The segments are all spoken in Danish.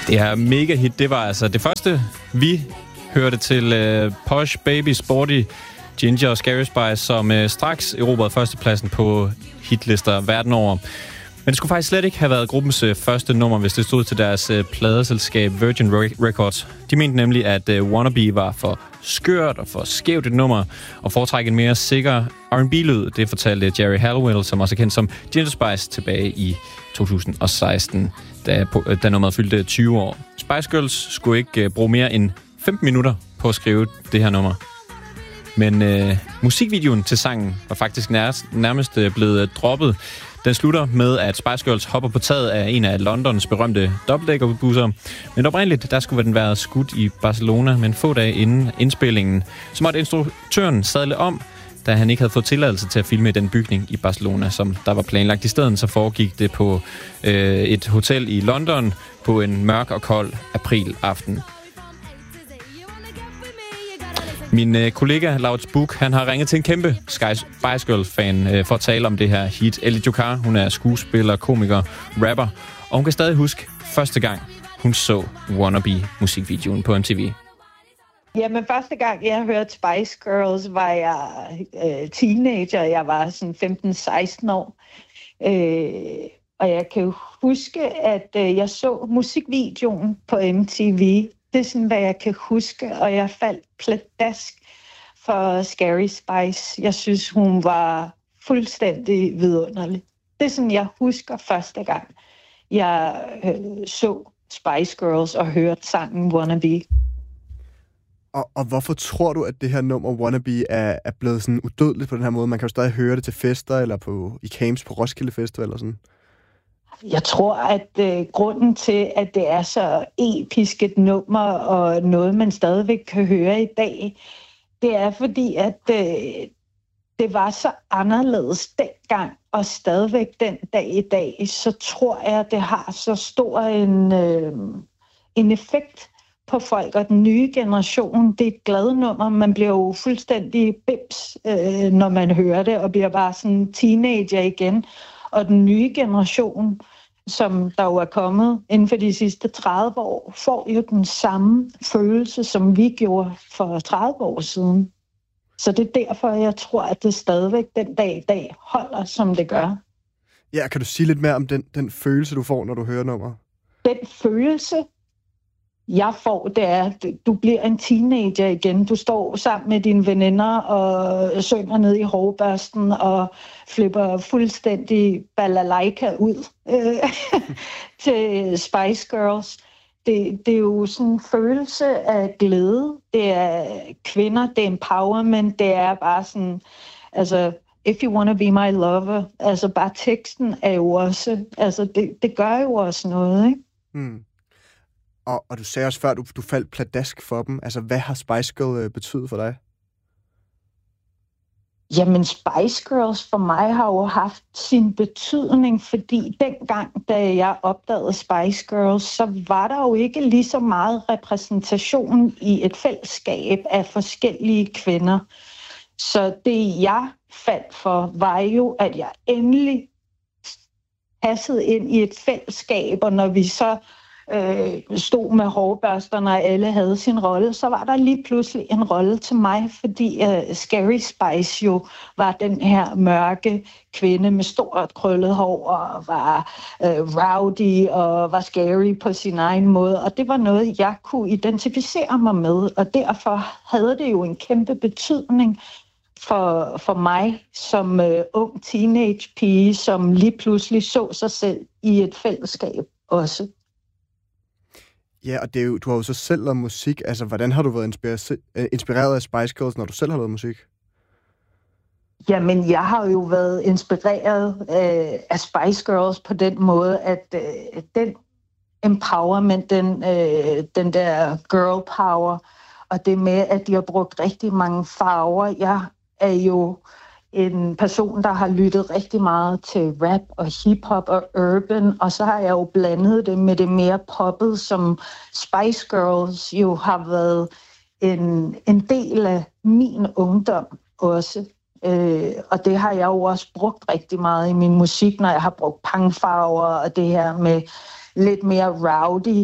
Det her mega hit, det var altså det første, vi hørte til Posh Baby Sporty Ginger og Scary Spice, som straks erobrede førstepladsen på hitlister verden over. Men det skulle faktisk slet ikke have været gruppens første nummer, hvis det stod til deres pladeselskab Virgin Records. De mente nemlig, at Wannabe var for skørt og for skævt et nummer, og foretrække en mere sikker R&B-lyd. Det fortalte Jerry Halliwell, som også er kendt som Ginger Spice, tilbage i 2016, da nummeret fyldte 20 år. Spice Girls skulle ikke bruge mere end 15 minutter på at skrive det her nummer. Men musikvideoen til sangen var faktisk nærmest blevet droppet. Den slutter med, at Spice Girls hopper på taget af en af Londons berømte dobbeltdækkerbusser. Men oprindeligt, der skulle den være skudt i Barcelona, men få dage inden indspillingen. Så måtte instruktøren sadle om, da han ikke havde fået tilladelse til at filme i den bygning i Barcelona, som der var planlagt. I stedet så foregik det på et hotel i London på en mørk og kold aprilaften. Min kollega Lauts Buk, han har ringet til en kæmpe Spice Girls-fan for at tale om det her hit. Ellie Jokar, hun er skuespiller, komiker, rapper, og hun kan stadig huske første gang, hun så Wannabe-musikvideoen på MTV. Jamen, første gang jeg hørte Spice Girls, var jeg teenager. Jeg var sådan 15-16 år. Og jeg kan huske, at jeg så musikvideoen på MTV. Det er sådan, hvad jeg kan huske, og jeg faldt pladask for Scary Spice. Jeg synes, hun var fuldstændig vidunderlig. Det er sådan, jeg husker første gang, jeg så Spice Girls og hørte sangen Wannabe. Og hvorfor tror du, at det her nummer Wannabe er blevet sådan udødeligt på den her måde? Man kan jo stadig høre det til fester eller i camps på Roskilde Festival og sådan. Jeg tror, at grunden til, at det er så episk et nummer og noget, man stadigvæk kan høre i dag, det er fordi, at det var så anderledes dengang, og stadigvæk den dag i dag, så tror jeg, at det har så stor en effekt på folk, og den nye generation. Det er et glad nummer. Man bliver jo fuldstændig bims, når man hører det, og bliver bare sådan teenager igen. Og den nye generation, som der jo er kommet inden for de sidste 30 år, får jo den samme følelse, som vi gjorde for 30 år siden. Så det er derfor, jeg tror, at det stadigvæk den dag i dag holder, som det gør. Ja, kan du sige lidt mere om den følelse, du får, når du hører nummer? Den følelse, jeg får, det er, at du bliver en teenager igen. Du står sammen med dine veninder og synger ned i hårbørsten og flipper fuldstændig balalaika ud til Spice Girls. Det er jo sådan en følelse af glæde. Det er kvinder, det er empowerment, det er bare sådan, altså, if you wanna be my lover. Altså, bare teksten er jo også, altså, det gør jo også noget, ikke? Mm. Og du sagde også før, du faldt pladask for dem. Altså, hvad har Spice Girl betydet for dig? Jamen, Spice Girls for mig har jo haft sin betydning, fordi dengang, da jeg opdagede Spice Girls, så var der jo ikke lige så meget repræsentation i et fællesskab af forskellige kvinder. Så det, jeg faldt for, var jo, at jeg endelig passede ind i et fællesskab, og når vi så stod med hårbørsterne, og alle havde sin rolle, så var der lige pludselig en rolle til mig, fordi Scary Spice jo var den her mørke kvinde med stort krøllet hår, og var rowdy og var scary på sin egen måde, og det var noget, jeg kunne identificere mig med, og derfor havde det jo en kæmpe betydning for mig som ung teenage-pige, som lige pludselig så sig selv i et fællesskab også. Ja, og det er jo, du har jo så selv lavet musik. Altså, hvordan har du været inspireret af Spice Girls, når du selv har lavet musik? Jamen, jeg har jo været inspireret af Spice Girls på den måde, at den empowerment, den der girl power, og det med, at de har brugt rigtig mange farver. Jeg er jo en person, der har lyttet rigtig meget til rap og hiphop og urban, og så har jeg jo blandet det med det mere poppet, som Spice Girls jo har været en del af min ungdom også. Og det har jeg jo også brugt rigtig meget i min musik, når jeg har brugt pangfarver og det her med lidt mere rowdy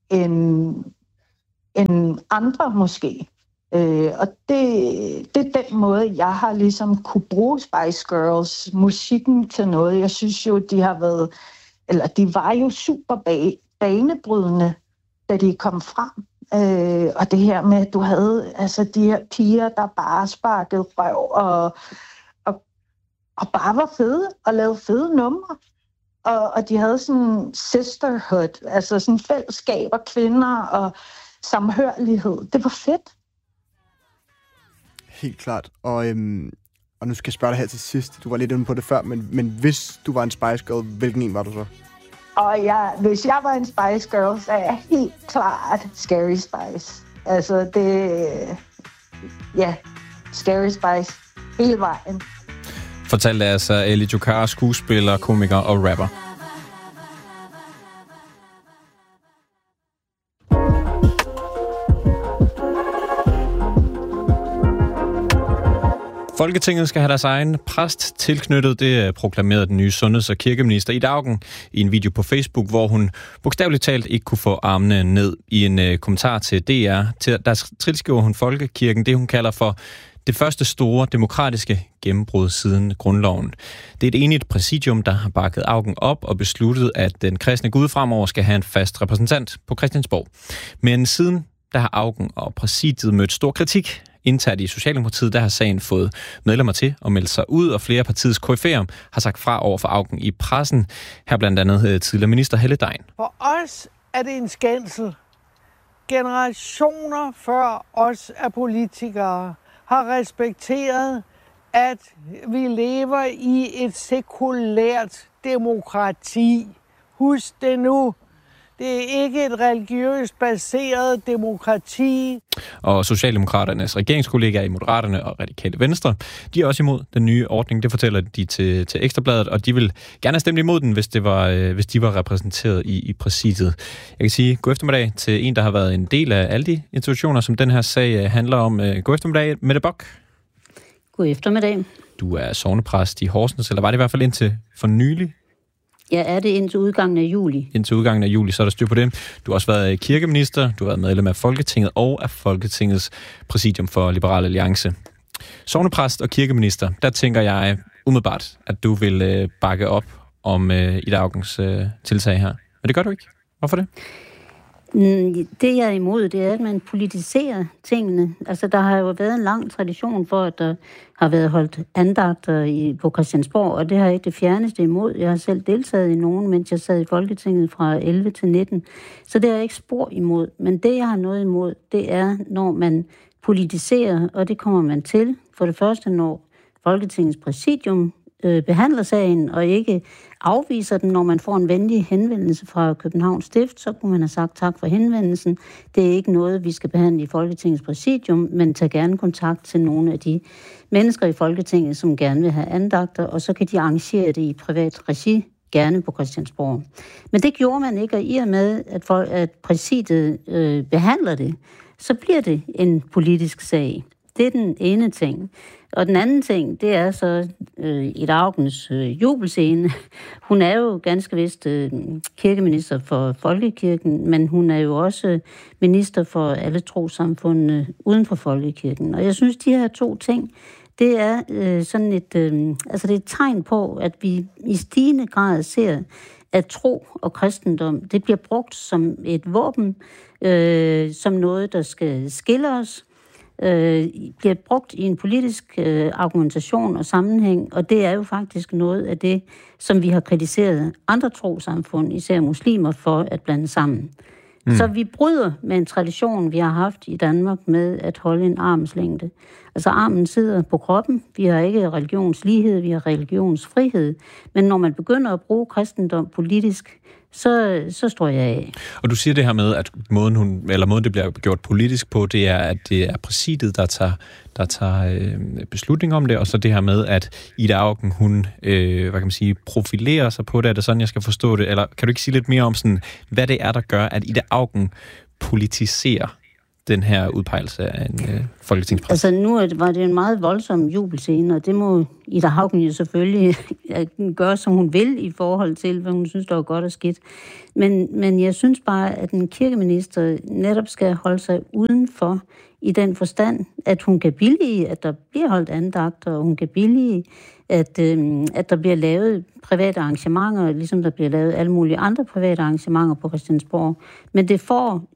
end andre måske. Og det er den måde, jeg har ligesom kunne bruge Spice Girls musikken til noget. Jeg synes jo, de var jo super banebrydende, da de kom frem. Og det her med, at du havde altså de her piger, der bare sparkede røv og bare var fede og lavede fede numre. Og de havde sådan sisterhood, altså sådan fællesskab og kvinder og samhørighed. Det var fedt. Helt klart. Og nu skal jeg spørge dig her til sidst. Du var lidt inde på det før, men hvis du var en Spice Girl, hvilken en var du så? Og hvis jeg var en Spice Girl, så er jeg helt klart Scary Spice. Altså Scary Spice hele vejen. Fortalte altså Ali Joukar, skuespiller, komiker og rapper. Folketinget skal have deres egen præst tilknyttet. Det proklamerede den nye sundheds- og kirkeminister Ida Auken i en video på Facebook, hvor hun bogstaveligt talt ikke kunne få armene ned. I en kommentar til DR, der tilskriver hun folkekirken det, hun kalder for det første store demokratiske gennembrud siden grundloven. Det er et enigt præsidium, der har bakket Auken op og besluttet, at den kristne Gud fremover skal have en fast repræsentant på Christiansborg. Men siden der har Auken og præsidiet mødt stor kritik. Internt i Socialdemokratiet, der har sagen fået medlemmer til at melde sig ud, og flere af partiets koryfæer har sagt fra over for Auken i pressen. Her blandt andet tidligere minister Helle Degn. For os er det en skændsel. Generationer før os af politikere har respekteret, at vi lever i et sekulært demokrati. Husk det nu. Det er ikke et religiøst baseret demokrati. Og Socialdemokraternes regeringskollegaer i Moderaterne og Radikale Venstre, de er også imod den nye ordning. Det fortæller de til Ekstrabladet, og de vil gerne have stemt imod den, hvis de var repræsenteret i præsidiet. Jeg kan sige god eftermiddag til en, der har været en del af alle de institutioner, som den her sag handler om. God eftermiddag, Mette Bock. God eftermiddag. Du er sognepræst i Horsens, eller var det i hvert fald indtil for nylig? Ja, er det indtil udgangen af juli. Indtil udgangen af juli, så er der styr på det. Du har også været kirkeminister, du har været medlem af Folketinget og af Folketingets præsidium for Liberal Alliance. Sognepræst og kirkeminister, der tænker jeg umiddelbart, at du vil bakke op om Ida Aukens tiltag her. Men det gør du ikke. Hvorfor det? Det, jeg er imod, det er, at man politiserer tingene. Altså, der har jo været en lang tradition for, at der har været holdt andagter på Christiansborg, og det har jeg ikke det fjerneste imod. Jeg har selv deltaget i nogen, mens jeg sad i Folketinget fra 11 til 19. Så det er jeg ikke spor imod. Men det, jeg har noget imod, det er, når man politiserer, og det kommer man til. For det første, når Folketingets præsidium behandler sagen, og ikke afviser den, når man får en venlig henvendelse fra Københavns Stift, så kunne man have sagt tak for henvendelsen. Det er ikke noget, vi skal behandle i Folketingets præsidium, men tag gerne kontakt til nogle af de mennesker i Folketinget, som gerne vil have andagter, og så kan de arrangere det i privat regi, gerne på Christiansborg. Men det gjorde man ikke, og i og med, at præsidiet behandler det, så bliver det en politisk sag. Det er den ene ting. Og den anden ting, det er så Ida Aukens jubelscene. Hun er jo ganske vist kirkeminister for Folkekirken, men hun er jo også minister for alle trossamfundene uden for Folkekirken. Og jeg synes, de her to ting, det er sådan det er et tegn på, at vi i stigende grad ser, at tro og kristendom, det bliver brugt som et våben, som noget, der skal skille os, bliver brugt i en politisk argumentation og sammenhæng, og det er jo faktisk noget af det, som vi har kritiseret andre trossamfund, især muslimer, for at blande sammen. Så vi bryder med en tradition, vi har haft i Danmark med at holde en armslængde. Altså armen sidder på kroppen, vi har ikke religionslighed, vi har religionsfrihed, men når man begynder at bruge kristendom politisk, så står jeg af. Og du siger det her med, at måden det bliver gjort politisk på, det er, at det er præsidiet, der tager beslutning om det, og så det her med, at Ida Auken, hun profilerer sig på det. Er det sådan, jeg skal forstå det? Eller kan du ikke sige lidt mere om, sådan, hvad det er, der gør, at Ida Auken politiserer den her udpegelse af en folketingspræsident? Altså nu var det en meget voldsom jubelscene, og det må Ida Auken jo selvfølgelig gøre, som hun vil i forhold til, hvad hun synes, der er godt og skidt. Men jeg synes bare, at en kirkeminister netop skal holde sig udenfor i den forstand, at hun kan billige, at der bliver holdt andagter, og hun kan billige, at der bliver lavet private arrangementer, ligesom der bliver lavet alle mulige andre private arrangementer på Christiansborg. Men det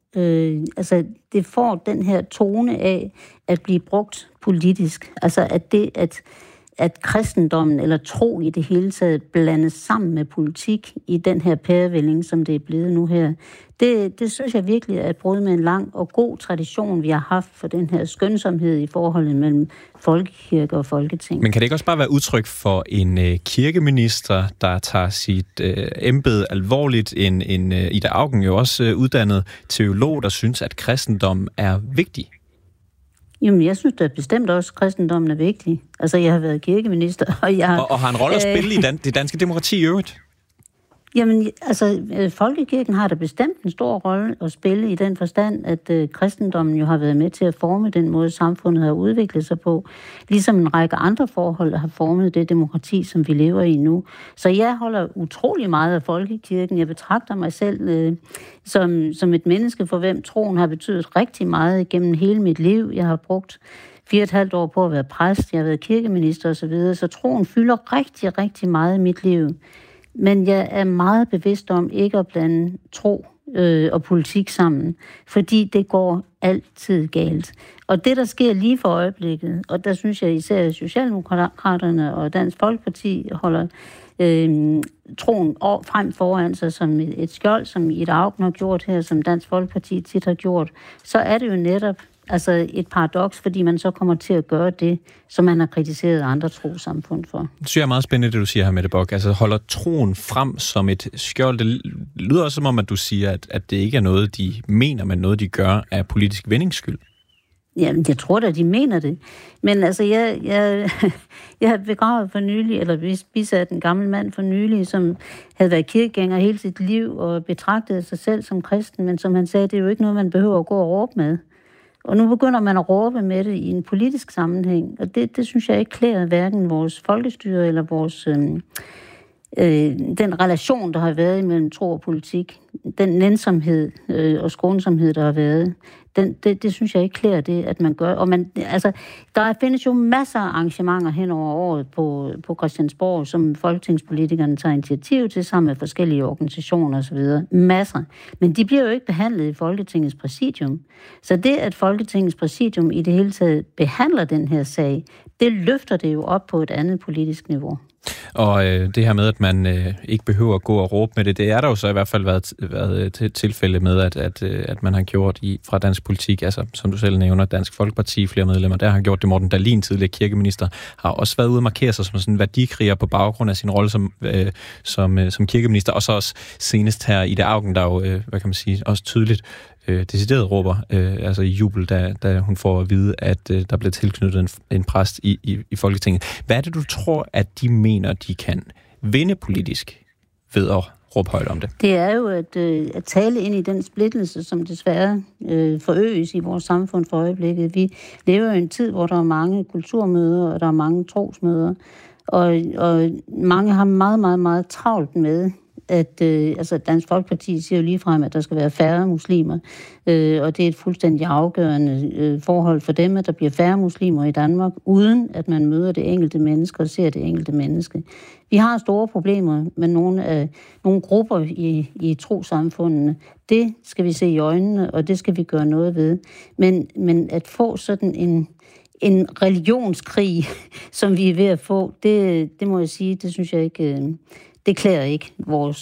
får den her tone af at blive brugt politisk. Altså at kristendommen eller tro i det hele taget blandes sammen med politik i den her pærevælling, som det er blevet nu her. Det synes jeg virkelig er et brud med en lang og god tradition, vi har haft for den her skønsomhed i forholdet mellem folkekirke og folketing. Men kan det ikke også bare være udtryk for en kirkeminister, der tager sit embede alvorligt? En Ida Auken jo også uddannet teolog, der synes, at kristendom er vigtig. Jamen, jeg synes da bestemt også, at kristendommen er vigtig. Altså, jeg har været kirkeminister, og jeg har... Og har en rolle at spille i det danske demokrati i øvrigt? Jamen, altså, folkekirken har da bestemt en stor rolle at spille i den forstand, at kristendommen jo har været med til at forme den måde, samfundet har udviklet sig på, ligesom en række andre forhold har formet det demokrati, som vi lever i nu. Så jeg holder utrolig meget af folkekirken. Jeg betragter mig selv som et menneske, for hvem troen har betydet rigtig meget gennem hele mit liv. Jeg har brugt 4,5 år på at være præst, jeg har været kirkeminister osv., så troen fylder rigtig, rigtig meget i mit liv. Men jeg er meget bevidst om ikke at blande tro og politik sammen, fordi det går altid galt. Og det, der sker lige for øjeblikket, og der synes jeg især Socialdemokraterne og Dansk Folkeparti holder troen frem foran sig som et skjold, som Ida Auken har gjort her, som Dansk Folkeparti tit har gjort, så er det jo netop et paradoks, fordi man så kommer til at gøre det, som man har kritiseret andre trosamfund for. Det synes jeg er meget spændende, det du siger her, Mette Bock. Altså holder troen frem som et skjold. Det lyder også som om, at du siger, at det ikke er noget, de mener, men noget, de gør af politisk vindingsskyld. Jamen, jeg tror da, de mener det. Men altså, jeg har begravet for nylig, eller bisat en gammel mand for nylig, som havde været kirkegænger hele sit liv og betragtede sig selv som kristen, men som han sagde, det er jo ikke noget, man behøver at gå og råbe med. Og nu begynder man at råbe med det i en politisk sammenhæng, og det synes jeg ikke klæder hverken vores folkestyre eller vores den relation, der har været imellem tro og politik, den nænsomhed og skånsomhed, der har været, det synes jeg ikke klæder det, at man gør. Og der findes jo masser af arrangementer hen over året på Christiansborg, som folketingspolitikerne tager initiativ til sammen med forskellige organisationer osv. Masser. Men de bliver jo ikke behandlet i Folketingets præsidium. Så det, at Folketingets præsidium i det hele taget behandler den her sag, det løfter det jo op på et andet politisk niveau. Og det her med, at man ikke behøver at gå og råbe med det er der jo så i hvert fald været tilfælde med, at man har gjort fra dansk politik, altså som du selv nævner, Dansk Folkeparti, flere medlemmer, der har gjort det. Morten Dahlin, tidligere kirkeminister, har også været ude at markere sig som sådan en værdikriger på baggrund af sin rolle som kirkeminister, og så også senest her Ida Auken, der jo, hvad kan man sige, også tydeligt decideret råber, altså i jubel, da hun får at vide, at der bliver tilknyttet en præst i Folketinget. Hvad er det, du tror, at de mener, de kan vinde politisk ved at råbe højt om det? Det er jo at tale ind i den splittelse, som desværre forøges i vores samfund for øjeblikket. Vi lever i en tid, hvor der er mange kulturmøder, og der er mange trosmøder, og mange har meget, meget, meget travlt med, at Dansk Folkeparti siger jo ligefrem, at der skal være færre muslimer, og det er et fuldstændig afgørende forhold for dem, at der bliver færre muslimer i Danmark, uden at man møder det enkelte menneske og ser det enkelte menneske. Vi har store problemer med nogle grupper i trosamfundene. Det skal vi se i øjnene, og det skal vi gøre noget ved. Men at få sådan en religionskrig, som vi er ved at få, det må jeg sige, det synes jeg ikke... Det klæder ikke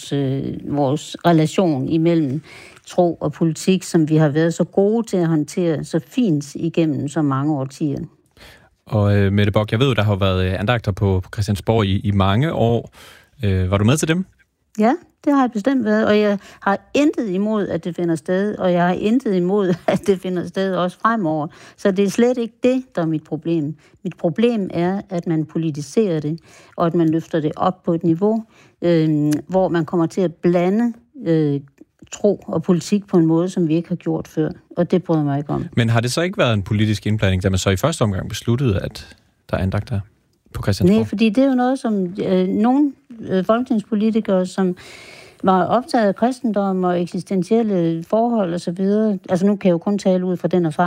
vores relation imellem tro og politik, som vi har været så gode til at håndtere så fint igennem så mange årtier. Og Mette Bock, jeg ved jo, der har været andagter på Christiansborg i mange år. Var du med til dem? Ja, det har jeg bestemt været, og jeg har intet imod, at det finder sted, og jeg har intet imod, at det finder sted også fremover. Så det er slet ikke det, der er mit problem. Mit problem er, at man politiserer det, og at man løfter det op på et niveau, hvor man kommer til at blande tro og politik på en måde, som vi ikke har gjort før. Og det bryder mig ikke om. Men har det så ikke været en politisk indblanding, da man så i første omgang besluttede, at der er andagter på Christiansborg? Nej, fordi det er jo noget, som nogle folketingspolitikere, som var optaget af kristendom og eksistentielle forhold og så videre. Altså nu kan jeg jo kun tale ud fra den erfaring,